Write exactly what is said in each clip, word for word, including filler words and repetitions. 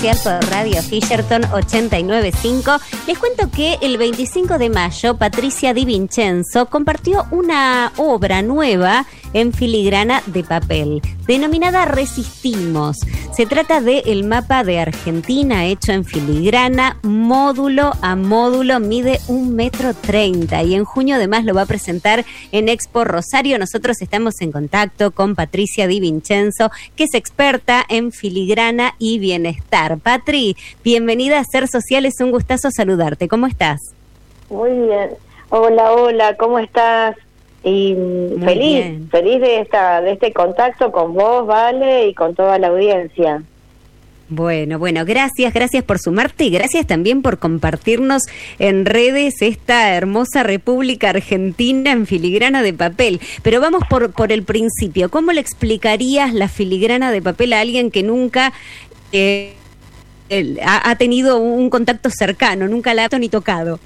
social por Radio Fisherton ochenta y nueve punto cinco. Les cuento que el veinticinco de mayo Patricia Di Vincenzo compartió una obra nueva en filigrana de papel, denominada Resistimos. Se trata de el mapa de Argentina hecho en filigrana, módulo a módulo, mide un metro treinta y en junio además lo va a presentar en Expo Rosario. Nosotros estamos en contacto con Patricia Di Vincenzo, que es experta en filigrana y bienestar. Patri, bienvenida a Ser Social, es un gustazo saludarte. ¿Cómo estás? Muy bien. Hola, hola, ¿cómo estás? Y Muy feliz, bien. feliz de esta de este contacto con vos, Vale, y con toda la audiencia. Bueno, bueno, gracias, gracias por sumarte y gracias también por compartirnos en redes esta hermosa República Argentina en filigrana de papel. Pero vamos por, por el principio. ¿Cómo le explicarías la filigrana de papel a alguien que nunca eh, el, ha, ha tenido un contacto cercano, nunca la ha ni tocado?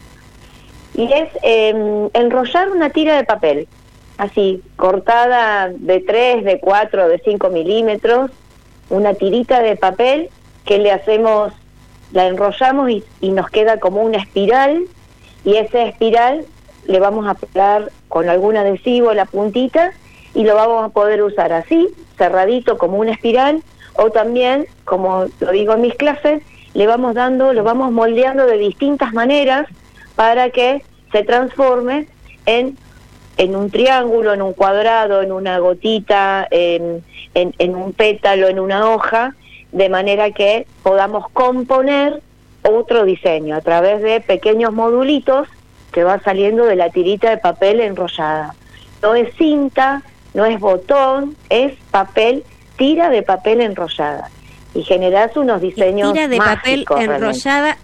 Y es eh, enrollar una tira de papel, así, cortada de tres, de cuatro, de cinco milímetros, una tirita de papel que le hacemos, la enrollamos y, y nos queda como una espiral, y esa espiral le vamos a pegar con algún adhesivo la puntita y lo vamos a poder usar así, cerradito como una espiral, o también, como lo digo en mis clases, le vamos dando, lo vamos moldeando de distintas maneras para que se transforme en, en un triángulo, en un cuadrado, en una gotita, en, en, en un pétalo, en una hoja, de manera que podamos componer otro diseño a través de pequeños modulitos que va saliendo de la tirita de papel enrollada. No es cinta, no es botón, es papel, tira de papel enrollada. Y generás unos diseños tira de mágicos, papel enrollada. Realmente.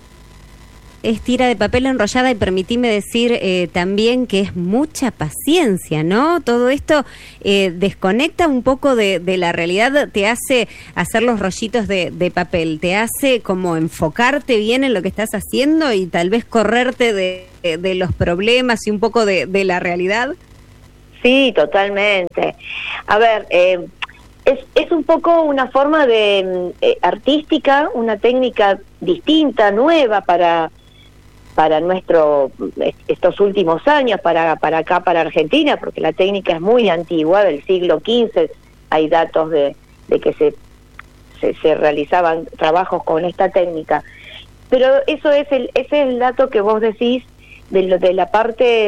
Es tira de papel enrollada y permitime decir eh, también que es mucha paciencia, ¿no? Todo esto eh, desconecta un poco de, de la realidad, te hace hacer los rollitos de, de papel, te hace como enfocarte bien en lo que estás haciendo y tal vez correrte de, de, de los problemas y un poco de, de la realidad. Sí, totalmente. A ver, eh, es, es un poco una forma de eh, artística, una técnica distinta, nueva para... para nuestro estos últimos años, para para acá, para Argentina, porque la técnica es muy antigua, del siglo quince, hay datos de, de que se, se se realizaban trabajos con esta técnica. Pero eso es el ese es el dato que vos decís de lo de la parte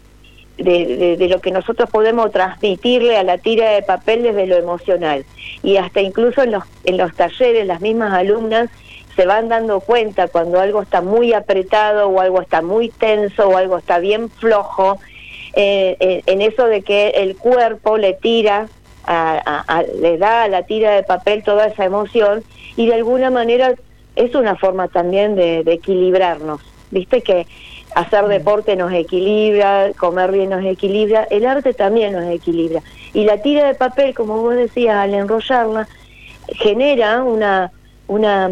de, de, de lo que nosotros podemos transmitirle a la tira de papel desde lo emocional. Y hasta incluso en los en los talleres las mismas alumnas se van dando cuenta cuando algo está muy apretado o algo está muy tenso o algo está bien flojo, eh, eh, en eso de que el cuerpo le tira, a, a, a, le da a la tira de papel toda esa emoción, y de alguna manera es una forma también de, de equilibrarnos. Viste que hacer deporte nos equilibra, comer bien nos equilibra, el arte también nos equilibra. Y la tira de papel, como vos decías, al enrollarla, genera una... una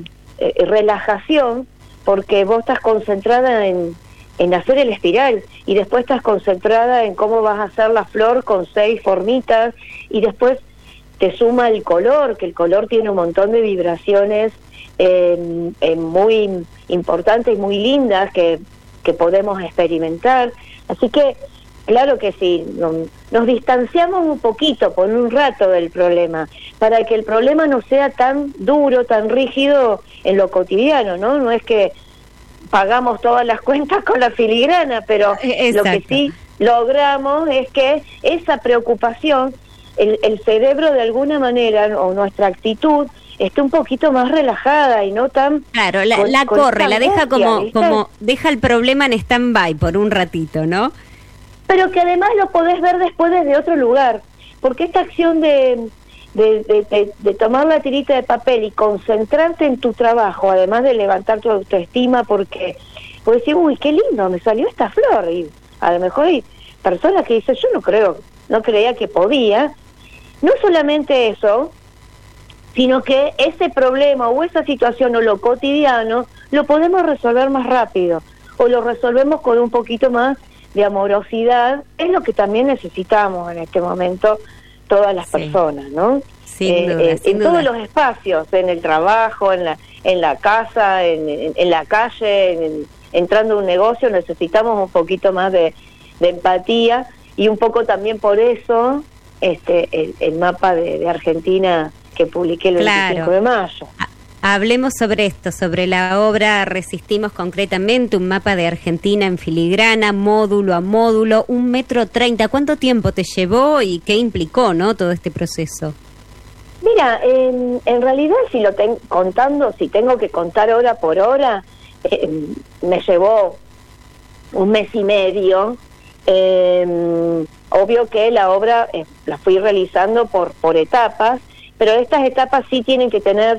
eh, relajación, porque vos estás concentrada en, en hacer el espiral, y después estás concentrada en cómo vas a hacer la flor con seis formitas, y después te suma el color, que el color tiene un montón de vibraciones eh, eh, muy importantes y muy lindas que, que podemos experimentar. Así que claro que sí, nos, nos distanciamos un poquito por un rato del problema, para que el problema no sea tan duro, tan rígido en lo cotidiano, ¿no? No es que pagamos todas las cuentas con la filigrana, pero Exacto. Lo que sí logramos es que esa preocupación, el, el cerebro de alguna manera, o nuestra actitud, esté un poquito más relajada y no tan... Claro, la, con, la corre, la deja como, como, deja el problema en stand-by por un ratito, ¿no? Pero que además lo podés ver después desde otro lugar, porque esta acción de, de, de, de, de tomar la tirita de papel y concentrarte en tu trabajo, además de levantar tu autoestima, porque puedes decir, uy, qué lindo, me salió esta flor, y a lo mejor hay personas que dicen, yo no creo, no creía que podía. No solamente eso, sino que ese problema o esa situación o lo cotidiano lo podemos resolver más rápido, o lo resolvemos con un poquito más de amorosidad, es lo que también necesitamos en este momento todas las sí. personas, ¿no? Sin eh, duda, eh, sin en duda. todos los espacios, en el trabajo, en la, en la casa, en, en, en la calle, en, en, entrando a un negocio, necesitamos un poquito más de, de empatía, y un poco también por eso este el, el mapa de, de Argentina que publiqué el Claro. veinticinco de mayo. Hablemos sobre esto, sobre la obra Resistimos concretamente, un mapa de Argentina en filigrana, módulo a módulo, un metro treinta. ¿Cuánto tiempo te llevó y qué implicó, no, todo este proceso? Mira, en, en realidad si lo tengo contando, si tengo que contar hora por hora, eh, me llevó un mes y medio. Eh, obvio que la obra eh, la fui realizando por, por etapas, pero estas etapas sí tienen que tener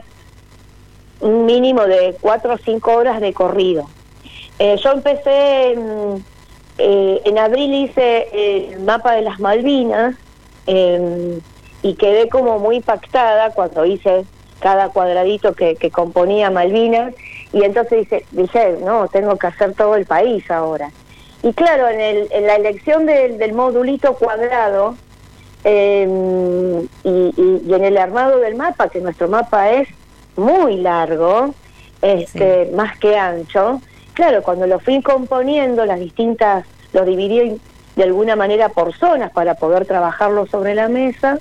un mínimo de cuatro o cinco horas de corrido. Eh, yo empecé, en, eh, en abril hice el mapa de las Malvinas, eh, y quedé como muy impactada cuando hice cada cuadradito que, que componía Malvinas, y entonces dije, dije, no, tengo que hacer todo el país ahora. Y claro, en, el, en la elección del, del modulito cuadrado, eh, y, y, y en el armado del mapa, que nuestro mapa es muy largo, este, sí. más que ancho. Claro, cuando lo fui componiendo, las distintas, lo dividí de alguna manera por zonas para poder trabajarlo sobre la mesa.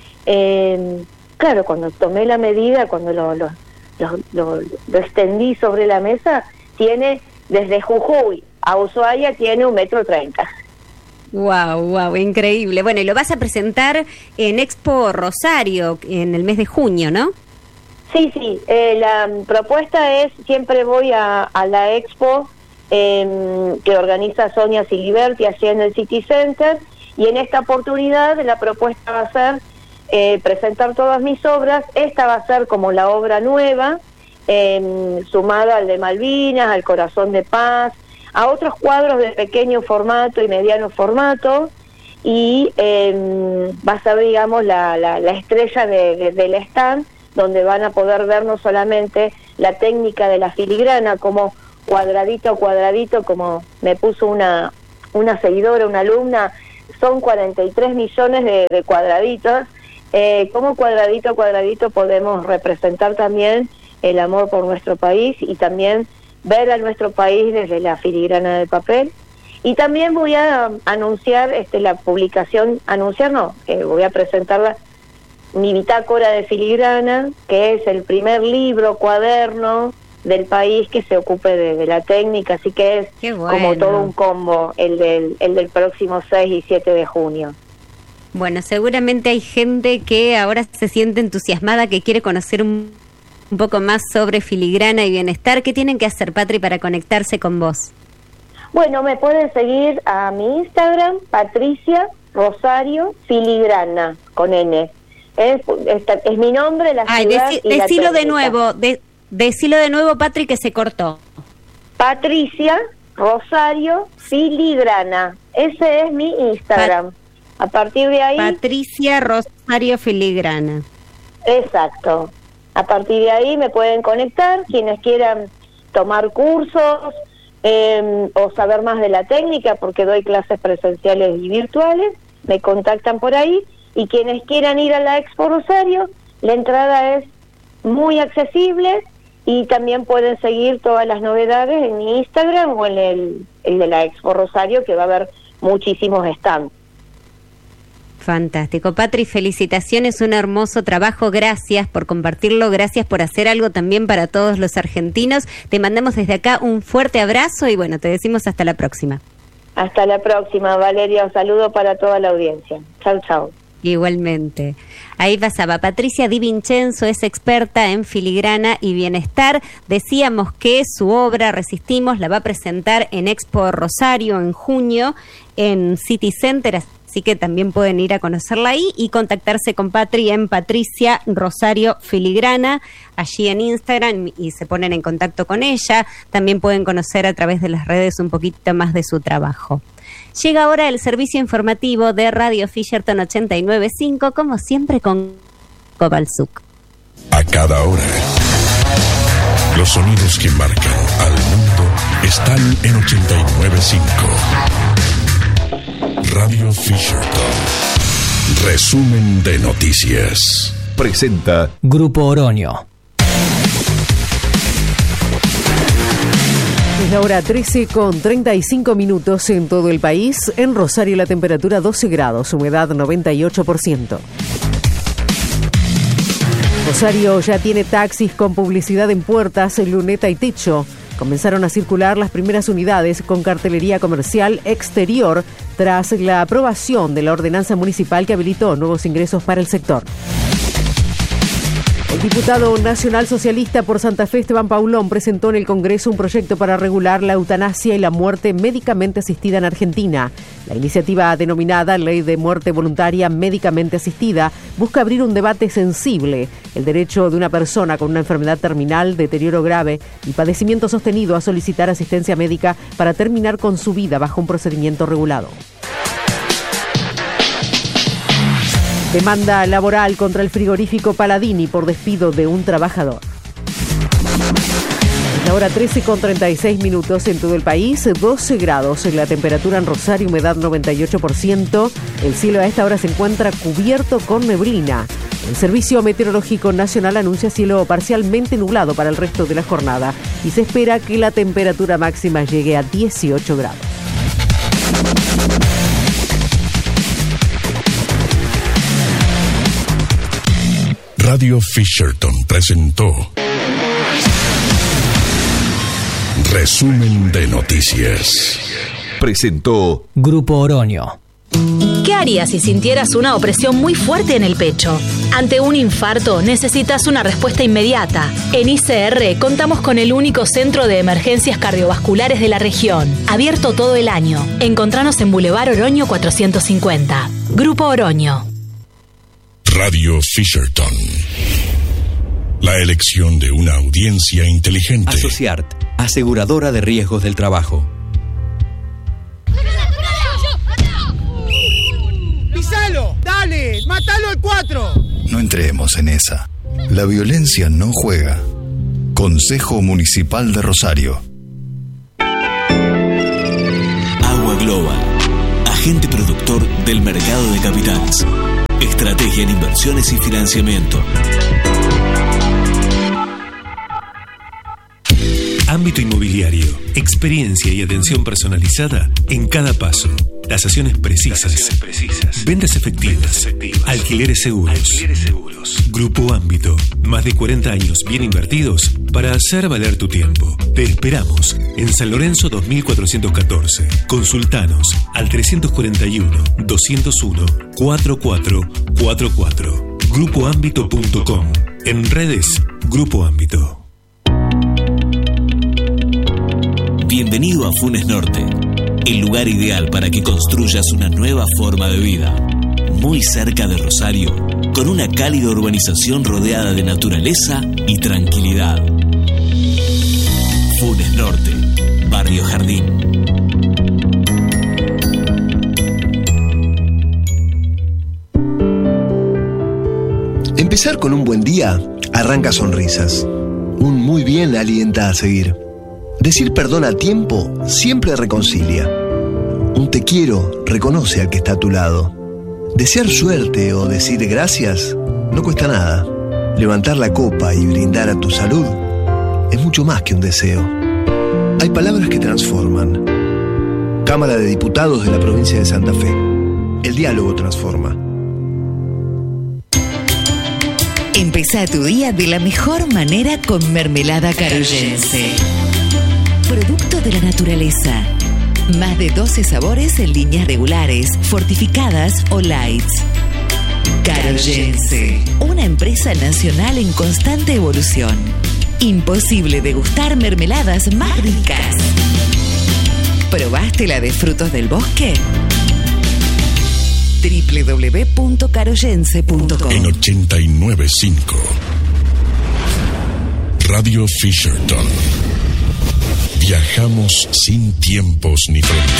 Eh, claro, cuando tomé la medida, cuando lo, lo, lo, lo, lo extendí sobre la mesa, tiene desde Jujuy a Ushuaia tiene un metro treinta. Wow, wow, increíble. Bueno, y lo vas a presentar en Expo Rosario en el mes de junio, ¿no? Sí, sí, eh, la propuesta es, siempre voy a, a la expo eh, que organiza Sonia Siliberti allí en el City Center, y en esta oportunidad la propuesta va a ser eh, presentar todas mis obras. Esta va a ser como la obra nueva, eh, sumada al de Malvinas, al Corazón de Paz, a otros cuadros de pequeño formato y mediano formato, y eh, va a ser, digamos, la, la, la estrella de, de, del stand, donde van a poder ver no solamente la técnica de la filigrana, como cuadradito a cuadradito, como me puso una, una seguidora, una alumna, son cuarenta y tres millones de, de cuadraditos, eh, como cuadradito a cuadradito podemos representar también el amor por nuestro país, y también ver a nuestro país desde la filigrana de papel. Y también voy a anunciar este, la publicación, anunciar no, eh, voy a presentarla, mi bitácora de filigrana, que es el primer libro, cuaderno del país que se ocupe de, de la técnica, así que es bueno. Como todo un combo el del, el del próximo seis y siete de junio. Bueno, seguramente hay gente que ahora se siente entusiasmada, que quiere conocer un, un poco más sobre filigrana y bienestar. ¿Qué tienen que hacer, Patri, para conectarse con vos? Bueno, me pueden seguir a mi Instagram, Patricia Rosario Filigrana, con N. Es, es, es mi nombre, la Ay, ciudad deci, y la decilo de técnica. nuevo, de, decilo de nuevo, Patri, que se cortó. Patricia Rosario Filigrana, ese es mi Instagram. Pat a partir de ahí... Patricia Rosario Filigrana. Exacto. A partir de ahí me pueden conectar, quienes quieran tomar cursos eh, o saber más de la técnica, porque doy clases presenciales y virtuales, me contactan por ahí. Y quienes quieran ir a la Expo Rosario, la entrada es muy accesible, y también pueden seguir todas las novedades en mi Instagram o en el, el de la Expo Rosario, que va a haber muchísimos stands. Fantástico. Patri, felicitaciones, un hermoso trabajo, gracias por compartirlo, gracias por hacer algo también para todos los argentinos. Te mandamos desde acá un fuerte abrazo y bueno, te decimos hasta la próxima. Hasta la próxima, Valeria, un saludo para toda la audiencia. Chau, chau. Igualmente. Ahí pasaba Patricia Di Vincenzo, es experta en filigrana y bienestar. Decíamos que su obra Resistimos la va a presentar en Expo Rosario en junio en City Center, así que también pueden ir a conocerla ahí y contactarse con Patri en Patricia Rosario Filigrana, allí en Instagram, y se ponen en contacto con ella. También pueden conocer a través de las redes un poquito más de su trabajo. Llega ahora el servicio informativo de Radio Fisherton ochenta y nueve punto cinco, como siempre con Kovalchuk. A cada hora, los sonidos que marcan al mundo están en ochenta y nueve punto cinco. Radio Fisherton. Resumen de noticias. presenta Grupo Oroño. Es la hora trece con treinta y cinco minutos en todo el país. En Rosario la temperatura doce grados, humedad noventa y ocho por ciento. Rosario ya tiene taxis con publicidad en puertas, luneta y techo. Comenzaron a circular las primeras unidades con cartelería comercial exterior tras la aprobación de la ordenanza municipal que habilitó nuevos ingresos para el sector. El diputado nacional socialista por Santa Fe, Esteban Paulón, presentó en el Congreso un proyecto para regular la eutanasia y la muerte médicamente asistida en Argentina. La iniciativa denominada Ley de Muerte Voluntaria Médicamente Asistida busca abrir un debate sensible, el derecho de una persona con una enfermedad terminal, deterioro grave y padecimiento sostenido a solicitar asistencia médica para terminar con su vida bajo un procedimiento regulado. Demanda laboral contra el frigorífico Paladini por despido de un trabajador. Es la hora trece con treinta y seis minutos en todo el país, doce grados en la temperatura en Rosario, humedad noventa y ocho por ciento. El cielo a esta hora se encuentra cubierto con neblina. El Servicio Meteorológico Nacional anuncia cielo parcialmente nublado para el resto de la jornada y se espera que la temperatura máxima llegue a dieciocho grados. Radio Fisherton presentó Resumen de Noticias. Presentó Grupo Oroño. ¿Qué harías si sintieras una opresión muy fuerte en el pecho? Ante un infarto necesitas una respuesta inmediata. En I C R contamos con el único centro de emergencias cardiovasculares de la región, abierto todo el año. Encontranos en Boulevard Oroño cuatrocientos cincuenta. Grupo Oroño. Radio Fisherton. La elección de una audiencia inteligente. Asociart, aseguradora de riesgos del trabajo. ¡Pisalo! ¡Dale! ¡Mátalo al cuatro! No entremos en esa. La violencia no juega. Consejo Municipal de Rosario. Agua Global, agente productor del mercado de capitales. Estrategia en inversiones y financiamiento. Ámbito inmobiliario, experiencia y atención personalizada en cada paso. Tasaciones precisas, Tasaciones precisas. Ventas, efectivas. Ventas efectivas, alquileres seguros. Alquileres seguros. Grupo Ámbito, más de cuarenta años bien invertidos para hacer valer tu tiempo. Te esperamos en San Lorenzo dos mil cuatrocientos catorce. Consultanos al trescientos cuarenta y uno, doscientos uno, cuarenta y cuatro cuarenta y cuatro. grupo ámbito punto com. En redes, Grupo Ámbito. Bienvenido a Funes Norte, el lugar ideal para que construyas una nueva forma de vida. Muy cerca de Rosario, con una cálida urbanización rodeada de naturaleza y tranquilidad. Funes Norte, Barrio Jardín. Empezar con un buen día arranca sonrisas. Un muy bien alienta a seguir. Decir perdón a tiempo siempre reconcilia. Un te quiero reconoce al que está a tu lado. Desear suerte o decir gracias no cuesta nada. Levantar la copa y brindar a tu salud es mucho más que un deseo. Hay palabras que transforman. Cámara de Diputados de la provincia de Santa Fe. El diálogo transforma. Empezá tu día de la mejor manera con mermelada caroyense. Producto de la naturaleza. Más de doce sabores en líneas regulares, fortificadas o lights. Caroyense, una empresa nacional en constante evolución. Imposible degustar mermeladas más ricas. ¿Probaste la de frutos del bosque? doble u doble u doble u punto caroyense punto com. En ochenta y nueve punto cinco Radio Fisherton. Viajamos sin tiempos ni fronteras.